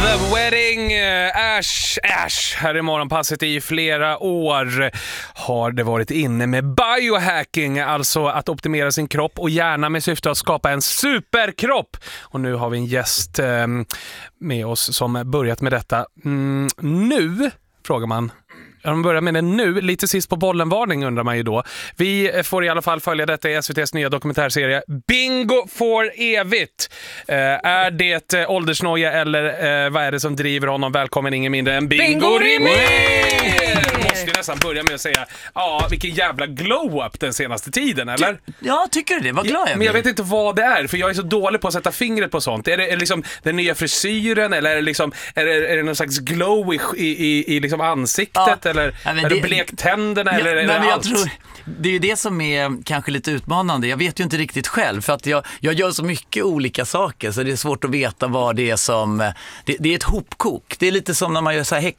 The Wedding, Ash. Här i Morgonpasset i flera år har det varit inne med biohacking, alltså att optimera sin kropp och gärna med syfte att skapa en superkropp. Och nu har vi en gäst med oss som börjat med detta. Nu, frågar man. De börjar med det nu, lite sist på bollen-varning undrar man ju då. Vi får i alla fall följa detta i SVT:s nya dokumentärserie Bingo for evigt. Är det åldersnoja eller vad är det som driver honom? Välkommen ingen mindre än Bingo Rimér! Måste nästan börja med att säga, vilken jävla glow-up den senaste tiden, eller? Ja, tycker du det? Vad glad jag blir. Men jag vet inte vad det är, för jag är så dålig på att sätta fingret på sånt. Är det liksom den nya frisyren, eller är det någon slags glow i liksom ansiktet, eller är det blektänderna, eller är det allt? Tror, det är ju det som är kanske lite utmanande. Jag vet ju inte riktigt själv, för att jag gör så mycket olika saker, så det är svårt att veta vad det är som... Det är ett hopkok. Det är lite som när man gör så här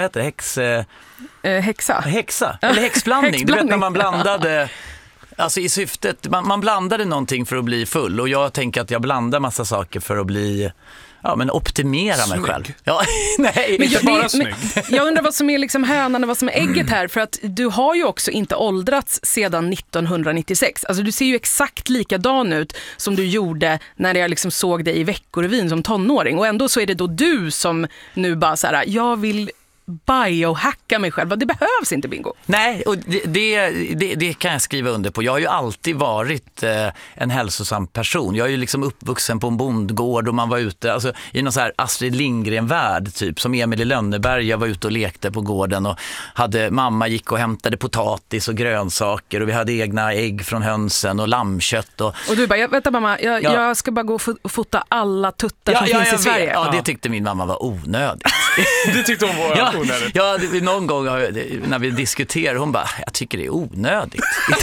häxa, eller häxblandning. Du vet när man blandade, alltså i syftet, man blandade någonting för att bli full, och jag tänker att jag blandar massa saker för att bli, optimera mig själv. Ja, nej, men inte bara snygg. Jag undrar vad som är liksom hönan och vad som är ägget här, för att du har ju också inte åldrats sedan 1996. Alltså du ser ju exakt likadan ut som du gjorde när jag liksom såg dig i Veckorevyn som tonåring, och ändå så är det då du som nu bara så här, jag vill biohacka mig själv. Det behövs inte, Bingo. Nej, och det kan jag skriva under på. Jag har ju alltid varit en hälsosam person. Jag är ju liksom uppvuxen på en bondgård, och man var ute alltså, i någon så här Astrid Lindgren-värld typ, som Emil i Lönneberg. Jag var ute och lekte på gården, och mamma gick och hämtade potatis och grönsaker, och vi hade egna ägg från hönsen och lammkött. Och du bara, vänta mamma, jag ska bara gå och fota alla tuttar som finns i Sverige. Ja, det tyckte min mamma var onödigt. Det tyckte hon var onödigt. Ja, någon gång när vi diskuterar, hon bara, jag tycker det är onödigt.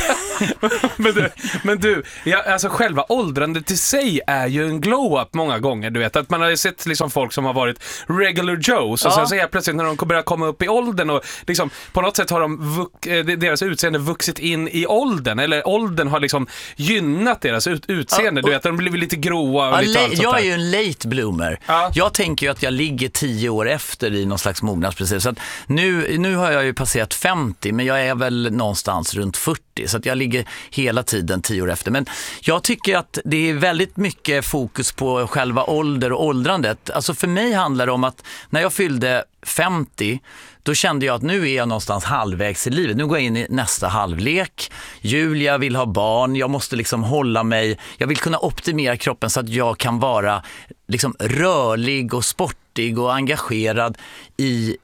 men du, alltså själva åldrandet till sig är ju en glow-up många gånger, du vet. Att man har ju sett liksom folk som har varit regular Joes, och sen så är plötsligt när de börjar komma upp i åldern, och liksom på något sätt har deras utseende vuxit in i åldern, eller åldern har liksom gynnat deras utseende, du vet. De blir lite gråa och lite allt sånt där. Jag är ju en late bloomer. Jag tänker ju att jag ligger 10 år efter i någon slags mognadsprocess. Så att nu har jag ju passerat 50, men jag är väl någonstans runt 40, så att jag ligger hela tiden 10 år efter. Men jag tycker att det är väldigt mycket fokus på själva ålder och åldrandet. Alltså för mig handlar det om att när jag fyllde 50, då kände jag att nu är jag någonstans halvvägs i livet. Nu går jag in i nästa halvlek. Julia vill ha barn. Jag måste liksom hålla mig. Jag vill kunna optimera kroppen så att jag kan vara liksom rörlig och sportig och engagerad i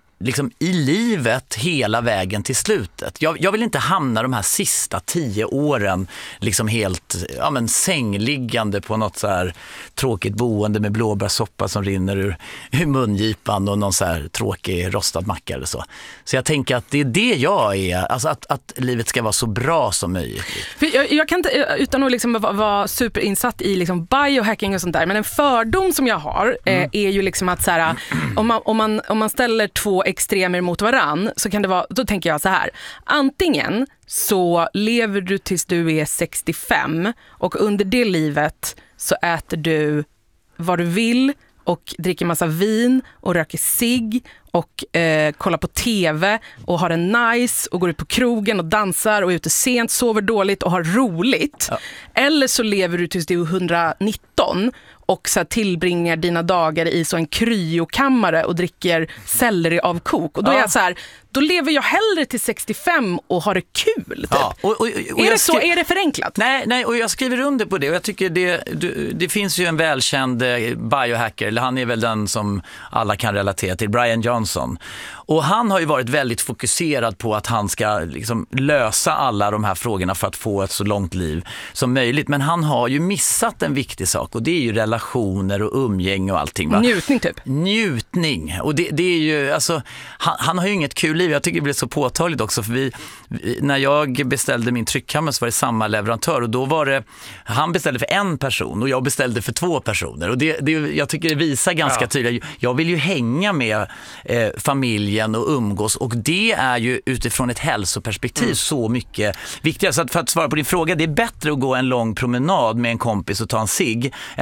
livet hela vägen till slutet. Jag vill inte hamna de här sista 10 åren liksom helt sängliggande på något så här tråkigt boende med blåbärssoppa som rinner ur mungipan och någon så här tråkig rostad macka eller så. Så jag tänker att det är det jag är, alltså att livet ska vara så bra som möjligt. För jag kan inte, utan att liksom vara superinsatt i liksom biohacking och sånt där, men en fördom som jag har är ju liksom att så här, om man ställer två extremer mot varann, så kan det vara, då tänker jag så här: antingen så lever du tills du är 65, och under det livet så äter du vad du vill och dricker massa vin och röker cigg och kollar på tv och har en nice och går ut på krogen och dansar och är ute sent, sover dåligt och har roligt. Ja. Eller så lever du tills du är 119 och så tillbringar dina dagar i så en kryokammare och dricker selleri av kok. Och då är jag så här, då lever jag hellre till 65 och har det kul. Typ. Ja. Och är det så? Är det förenklat? Nej, och jag skriver under på det. Och jag tycker det finns ju en välkänd biohacker, eller han är väl den som alla kan relatera till, Brian Johnson. Och han har ju varit väldigt fokuserad på att han ska liksom lösa alla de här frågorna för att få ett så långt liv som möjligt. Men han har ju missat en viktig sak, och det är ju relationer och umgänge och allting. Va? Njutning typ. Njutning. Och det är ju, alltså, han har ju inget kul liv. Jag tycker det blev så påtagligt också, för när jag beställde min tryckkammare så var det samma leverantör, och då var det, han beställde för en person och jag beställde för 2 personer. Och jag tycker det visar ganska tydligt. Jag vill ju hänga med familjen och umgås, och det är ju utifrån ett hälsoperspektiv så mycket viktigare. Så att för att svara på din fråga, det är bättre att gå en lång promenad med en kompis och ta en cigg än att stå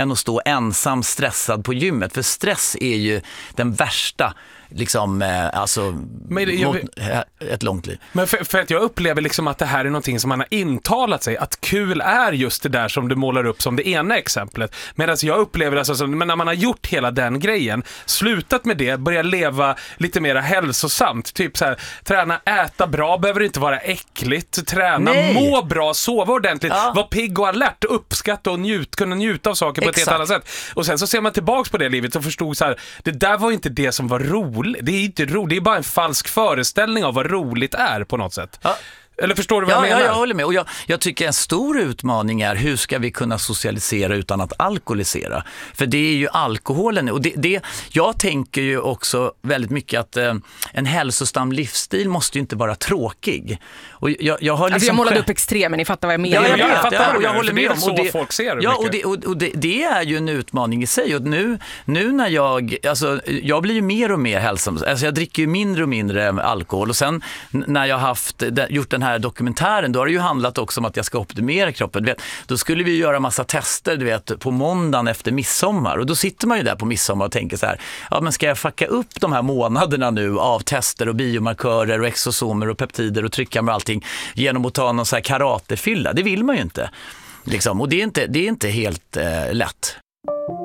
ensam stressad på gymmet. För stress är ju den värsta liksom, mot ett långt liv. Men för att jag upplever liksom att det här är någonting som man har intalat sig, att kul är just det där som du målar upp som det ena exemplet. Medan jag upplever alltså, men när man har gjort hela den grejen, slutat med det, börjar leva lite mer hälsosamt, typ så här, träna, äta bra, behöver inte vara äckligt, träna, må bra, sova ordentligt, vara pigg och alert, uppskatta och kunna njuta av saker på ett helt annat sätt. Och sen så ser man tillbaks på det livet och förstod så här, det där var inte det som var roligt. Det är inte roligt, det är bara en falsk föreställning av vad roligt är på något sätt. Ja. Eller förstår du vad jag menar? Ja, jag håller med. Och jag tycker en stor utmaning är hur ska vi kunna socialisera utan att alkoholisera? För det är ju alkoholen. Och jag tänker ju också väldigt mycket att en hälsosam livsstil måste ju inte vara tråkig. Och jag har liksom jag målade upp extremen, ni fattar vad jag menar. Ja, jag fattar och jag håller med om. Och det, folk ser det och det är ju en utmaning i sig. Och nu när jag blir ju mer och mer hälsosam. Alltså jag dricker ju mindre och mindre alkohol. Och sen när jag har gjort den här dokumentären, då har det ju handlat också om att jag ska optimera kroppen. Då skulle vi göra massa tester på måndagen efter midsommar. Och då sitter man ju där på midsommar och tänker så här, ja men ska jag fucka upp de här månaderna nu av tester och biomarkörer och exosomer och peptider och tryckkammer och allting genom att ta någon så här karatefylla? Det vill man ju inte. Liksom. Och det är inte helt lätt.